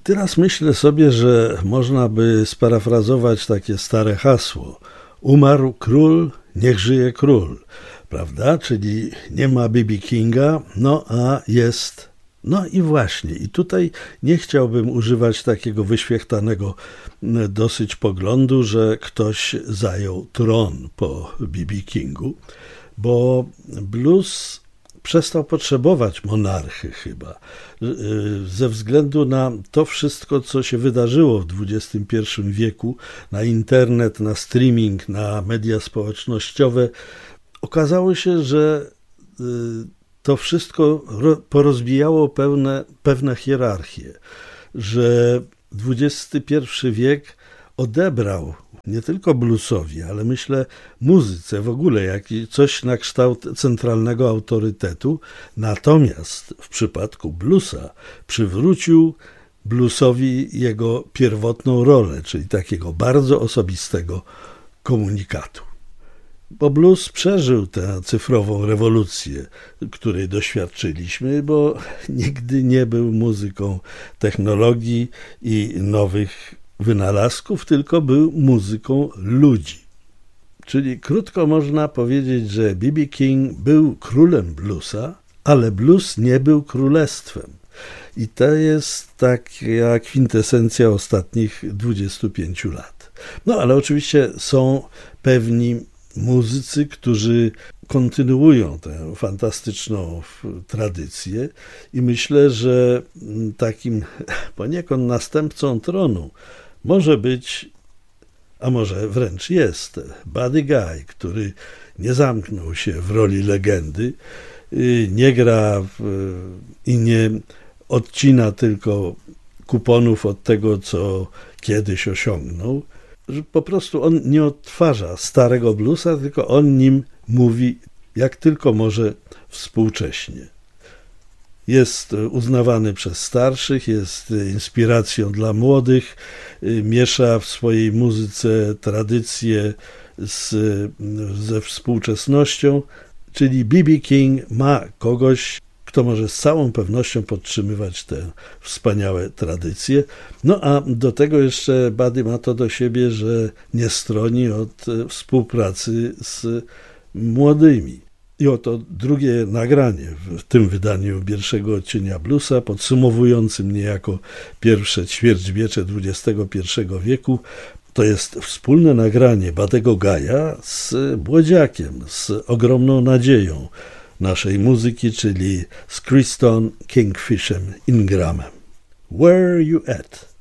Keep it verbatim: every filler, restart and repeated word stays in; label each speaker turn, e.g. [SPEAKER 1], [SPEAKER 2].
[SPEAKER 1] teraz myślę sobie, że można by sparafrazować takie stare hasło: umarł król, niech żyje król, prawda? Czyli nie ma B B Kinga, no a jest... No i właśnie, i tutaj nie chciałbym używać takiego wyświechtanego dosyć poglądu, że ktoś zajął tron po B B Kingu, bo blues przestał potrzebować monarchy chyba, ze względu na to wszystko, co się wydarzyło w dwudziestym pierwszym wieku, na internet, na streaming, na media społecznościowe. Okazało się, że to wszystko porozbijało pewne, pewne hierarchie, że dwudziesty pierwszy wiek odebrał nie tylko bluesowi, ale myślę muzyce w ogóle, jak coś na kształt centralnego autorytetu. Natomiast w przypadku bluesa przywrócił bluesowi jego pierwotną rolę, czyli takiego bardzo osobistego komunikatu. Bo blues przeżył tę cyfrową rewolucję, której doświadczyliśmy, bo nigdy nie był muzyką technologii i nowych wynalazków, tylko był muzyką ludzi. Czyli krótko można powiedzieć, że B B King był królem bluesa, ale blues nie był królestwem. I to jest taka kwintesencja ostatnich dwudziestu pięciu lat. No ale oczywiście są pewni muzycy, którzy kontynuują tę fantastyczną tradycję i myślę, że takim poniekąd następcą tronu może być, a może wręcz jest, Buddy Guy, który nie zamknął się w roli legendy, nie gra w, i nie odcina tylko kuponów od tego, co kiedyś osiągnął, że po prostu on nie odtwarza starego bluesa, tylko on nim mówi jak tylko może współcześnie. Jest uznawany przez starszych, jest inspiracją dla młodych, miesza w swojej muzyce tradycję z, ze współczesnością, czyli B B King ma kogoś, kto może z całą pewnością podtrzymywać te wspaniałe tradycje. No a do tego jeszcze Buddy ma to do siebie, że nie stroni od współpracy z młodymi. I oto drugie nagranie w tym wydaniu pierwszego odcienia bluesa, podsumowującym niejako pierwsze ćwierćwiecze dwudziestego pierwszego wieku. To jest wspólne nagranie Buddego Guy'a z młodziakiem, z ogromną nadzieją naszej muzyki, czyli z Christon Kingfishem Ingramem. Where you at?